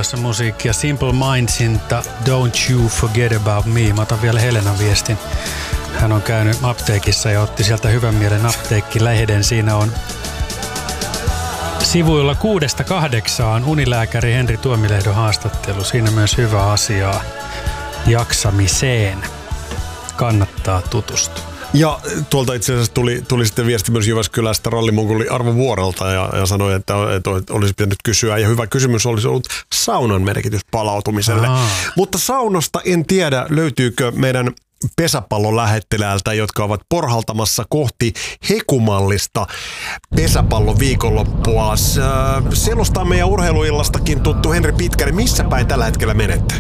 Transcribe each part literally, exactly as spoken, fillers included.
Suomessa musiikkia. Simple Mindsin Don't You Forget About Me. Mä otan vielä Helenan viestin. Hän on käynyt apteekissa ja otti sieltä hyvän mielen apteekkilehden. Siinä on sivuilla kuudesta kahdeksaan unilääkäri Henri Tuomilehdon haastattelu. Siinä myös hyvä asiaa jaksamiseen. Kannattaa tutustua. Ja tuolta itse asiassa tuli, tuli sitten viesti myös Jyväskylästä rallimongoli Arvo Vuorelta ja, ja sanoi, että, että olisi pitänyt kysyä. Ja hyvä kysymys olisi ollut saunan merkitys palautumiselle. Aa. Mutta saunasta en tiedä, löytyykö meidän pesäpallon lähettiläältä, jotka ovat porhaltamassa kohti hekumallista pesäpallon viikonloppua. Selostaa meidän urheiluillastakin tuttu Henri Pitkänen. Missä päin tällä hetkellä menette?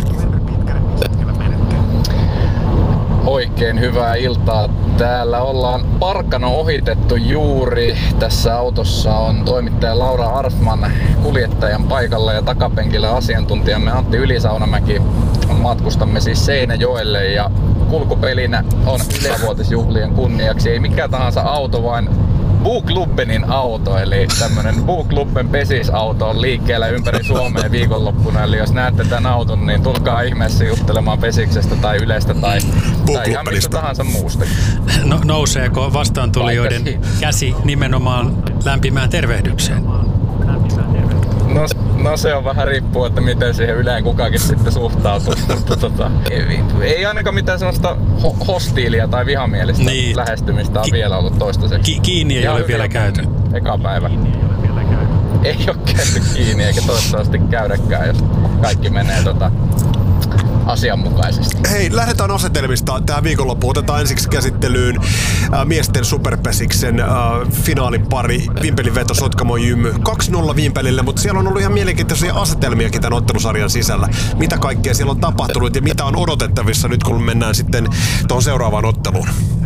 Oikein hyvää iltaa. Täällä ollaan Parkano ohitettu juuri. Tässä autossa on toimittaja Laura Arfman kuljettajan paikalla ja takapenkillä asiantuntijamme Antti Ylisaunamäki. Matkustamme siis Seinäjoelle ja kulkupelinä on ylevuotisjuhlien kunniaksi ei mikä tahansa auto, vaan Buklubbenin auto, eli tämmönen Buklubben pesisauto on liikkeellä ympäri Suomea viikonloppuna. Eli jos näette tämän auton, niin tulkaa ihmeessä juttelemaan pesiksestä tai Ylestä tai, tai ihan mistä tahansa muusta. No, nouseeko vastaantulijoiden käsi nimenomaan lämpimään tervehdykseen? No, no se on vähän riippuu, että miten siihen Yleen kukakin sitten suhtautuu. tota, ei, ei ainakaan mitään sellaista ho- hostiilia tai vihamielistä niin. lähestymistä on Ki- vielä ollut toistaiseksi. Ki- kiinni ei ja ole vielä käyty. Eka päivä. Ei ole käyty kiinni eikä toivottavasti käydäkään, jos kaikki menee tota, asianmukaisesti. Hei, lähdetään asetelmista tähän viikonloppuun. Otetaan ensiksi käsittelyyn äh, miesten superpesiksen äh, finaalipari Vimpelin veto Sotkamo Jymy kaksi nolla Vimpelille, mutta siellä on ollut ihan mielenkiintoisia asetelmiakin tämän ottelusarjan sisällä. Mitä kaikkea siellä on tapahtunut ja mitä on odotettavissa nyt, kun mennään sitten tuohon seuraavaan otteluun?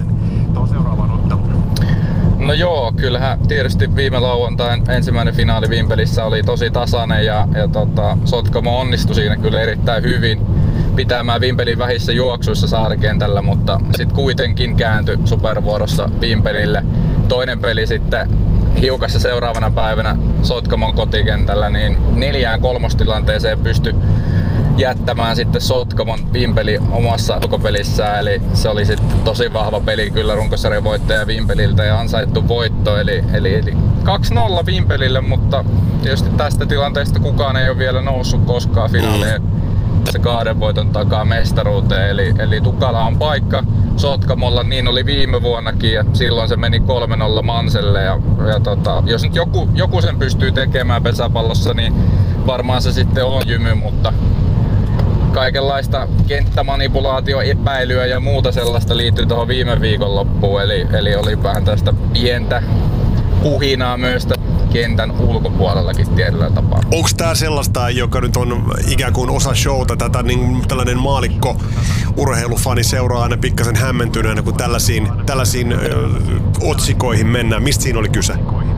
No joo, kyllähän tietysti viime lauantain ensimmäinen finaali Vimpelissä oli tosi tasainen ja, ja tota, Sotkamo onnistui siinä kyllä erittäin hyvin pitämään Vimpelin vähissä juoksuissa saarikentällä, mutta sitten kuitenkin kääntyi supervuorossa Vimpelille. Toinen peli sitten hiukassa seuraavana päivänä Sotkamon kotikentällä, niin neljään kolmostilanteeseen pystyi jättämään sitten Sotkamon Vimpeli omassa ulkopelissään, eli se oli sitten tosi vahva peli kyllä runkosarjan voittaja Vimpeliltä ja ansaittu voitto, eli, eli, eli kaksi nolla Vimpelille, mutta tietysti tästä tilanteesta kukaan ei ole vielä noussut koskaan finaaliin se kahden voiton takaa mestaruuteen, eli, eli tukala on paikka Sotkamolla, niin oli viime vuonnakin ja silloin se meni kolme nolla Manselle ja, ja tota, jos nyt joku, joku sen pystyy tekemään pesäpallossa, niin varmaan se sitten on Jymy, mutta kaikenlaista kenttämanipulaatioepäilyä ja muuta sellaista liittyy tuohon viime viikonloppuun, eli, eli oli vähän tästä pientä kuhinaa myös kentän ulkopuolellakin tietyllä tapaa. Onko tää sellaista, joka nyt on ikään kuin osa showta, tätä niin tällainen maalikko urheilufani seuraa aina pikkasen hämmentyneenä, kun tällaisiin, tällaisiin ö, otsikoihin mennään? Mistä siinä oli kyse?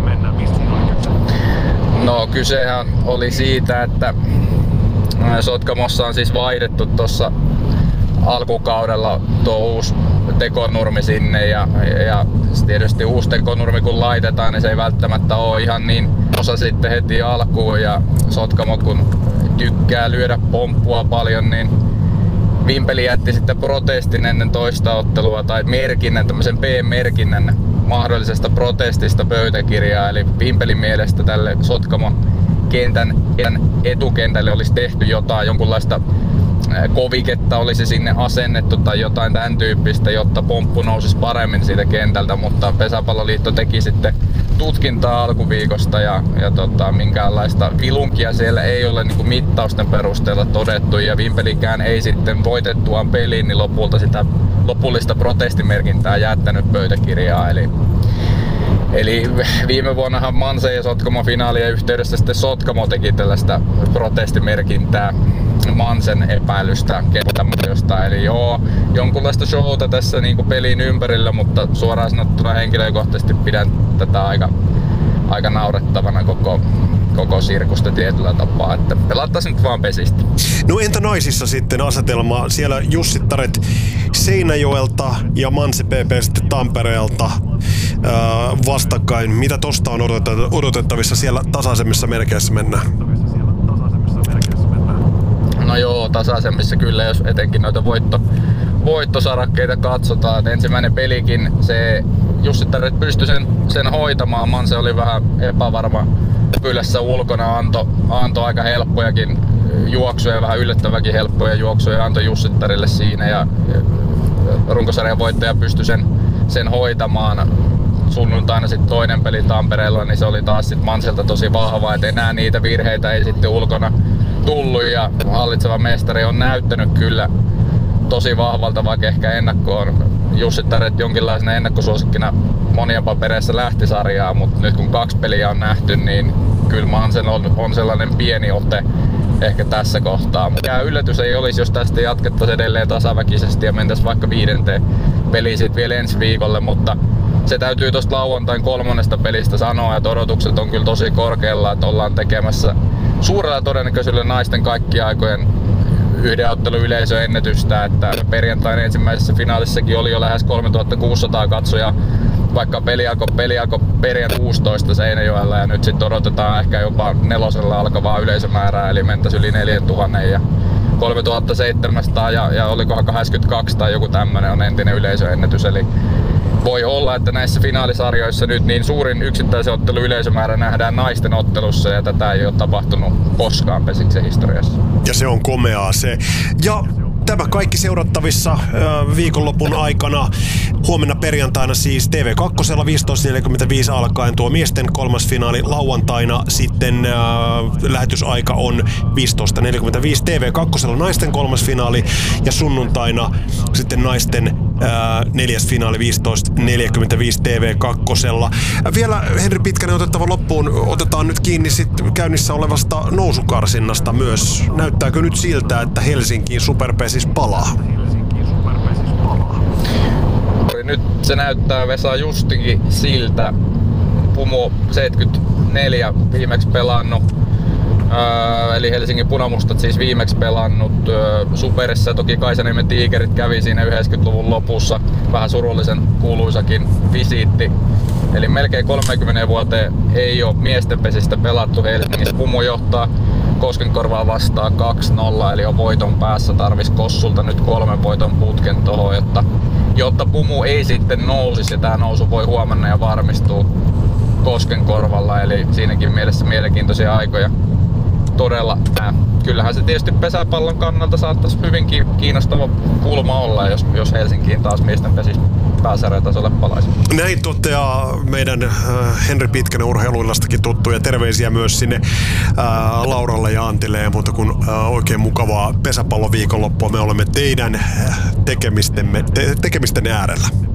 No kysehän oli siitä, että Sotkamossa on siis vaihdettu tuossa alkukaudella tuo uusi tekonurmi sinne ja, ja tietysti uusi tekonurmi kun laitetaan, niin se ei välttämättä ole ihan niin osa sitten heti alkuun ja Sotkamo kun tykkää lyödä pomppua paljon, niin Vimpeli jätti sitten protestin ennen toista ottelua tai merkinnän, tämmöisen P-merkinnän mahdollisesta protestista pöytäkirjaa, eli Vimpelin mielestä tälle Sotkamon kentän etukentälle olisi tehty jotain, jonkunlaista koviketta olisi sinne asennettu tai jotain tämän tyyppistä, jotta pomppu nousisi paremmin siitä kentältä, mutta Pesäpalloliitto teki sitten tutkintaa alkuviikosta ja, ja tota, minkäänlaista vilunkia siellä ei ole niin kuin mittausten perusteella todettu ja Vimpelikään ei sitten voitettuaan peliin niin lopulta sitä lopullista protestimerkintää jättänyt pöytäkirjaa. Eli Eli viime vuonnahan Manse ja Sotkamo finaalien yhteydessä sitten Sotkamo teki tällaista protestimerkintää Mansen epäilystä kenttämuodosta. Eli joo, jonkunlaista showta tässä niin kuin pelin ympärillä, mutta suoraan sanottuna henkilökohtaisesti pidän tätä aika, aika naurettavana koko, koko sirkusta tietyllä tapaa, että pelattaisiin nyt vaan pesistä. No entä naisissa sitten asetelma? Siellä Jussittaret Seinäjoelta ja Manse P P sitten Tampereelta ää, vastakkain. Mitä tosta on odotettavissa? Siellä tasaisemmissa merkeissä mennään? No joo, tasaisemmissa kyllä, jos etenkin noita voitto, voittosarakkeita katsotaan. Et ensimmäinen pelikin, se Jussittaret pystyi sen, sen hoitamaan. Manse oli vähän epävarma pylässä ulkona, antoi anto aika helppojakin juoksuja, vähän yllättäväkin helppoja juoksuja antoi Jussittarille siinä. Ja runkosarjan voittaja pystyi sen, sen hoitamaan. Sunnuntaina sitten toinen peli Tampereella, niin se oli taas sit Manselta tosi vahva, et enää niitä virheitä ei sitten ulkona tullut ja hallitseva mestari on näyttänyt kyllä tosi vahvalta, vaikka ehkä ennakkoon Jussittaret jonkinlaisena ennakkosuosikkina monien papereissa lähti sarjaa, mutta nyt kun kaksi peliä on nähty, niin kyllä Mansen on, on sellainen pieni ote ehkä tässä kohtaa. Mikään yllätys ei olisi, jos tästä jatkettaisiin edelleen tasaväkisesti ja mentäisiin vaikka viidenteen peliin sitten vielä ensi viikolle, mutta se täytyy tuosta lauantain kolmannesta pelistä sanoa, että odotukset on kyllä tosi korkealla, että ollaan tekemässä suurella todennäköisyydellä naisten kaikkien aikojen yhden ottelun yleisöennätystä, että perjantain ensimmäisessä finaalissakin oli jo lähes kolmetuhattakuusisataa katsojaa, vaikka peli alkoi, peli alkoi perjantai kuusitoista Seinäjoella ja nyt sitten odotetaan ehkä jopa nelosella alkavaa yleisömäärää, eli mentäisiin yli neljätuhatta ja kolmetuhattaseitsemänsataa ja, ja olikohan kahdeksankymmentäkaksi tai joku tämmönen on entinen yleisöennätys, eli voi olla, että näissä finaalisarjoissa nyt niin suurin yksittäisen ottelun yleisömäärä nähdään naisten ottelussa ja tätä ei ole tapahtunut koskaan Pesiksen historiassa. Ja se on komeaa se. Ja tämä kaikki seurattavissa äh, viikonlopun aikana. Huomenna perjantaina siis T V kaksi viisitoista neljäkymmentäviisi alkaen tuo miesten kolmas finaali. Lauantaina sitten äh, lähetysaika on viisitoista neljäkymmentäviisi T V kaksi naisten kolmas finaali ja sunnuntaina sitten naisten äh, neljäs finaali viisitoista neljäkymmentäviisi T V kaksi. Vielä Henri Pitkänen otettava loppuun. Otetaan nyt kiinni sit käynnissä olevasta nousukarsinnasta myös. Näyttääkö nyt siltä, että Helsinkiin Superpesis palaa? Nyt se näyttää Vesa justikin siltä. Pumu seitsemänkymmentäneljä viimeksi pelannut. Öö, eli Helsingin Punamustat siis viimeksi pelannut öö, Superissa. Toki Kaisaniemen Tiikerit kävi siinä yhdeksänkymmentäluvun lopussa. Vähän surullisen kuuluisakin visiitti. Eli melkein kolmekymmentä vuoteen ei ole miesten pesistä pelattu Helsingissä. Pumu johtaa Koskenkorvaa vastaan kaksi nolla, eli on voiton päässä. Tarvis Kossulta nyt kolmen voiton putken tohon, jotta, jotta Pumu ei sitten nousisi. Ja tää nousu voi huomenna ja varmistuu Koskenkorvalla, eli siinäkin mielessä mielenkiintoisia aikoja todella. Äh, kyllähän se tietysti pesäpallon kannalta saattaisi hyvinkin kiinnostava kulma olla, jos, jos Helsinkiin taas miesten pesis pääsarjatasolle palaisi. Näin toteaa meidän äh, Henri Pitkänen Urheiluillastakin tuttu ja terveisiä myös sinne äh, Lauralle ja Antille ja muuta kuin äh, oikein mukavaa pesäpallon viikonloppua. Me olemme teidän tekemistemme, te, tekemisten äärellä.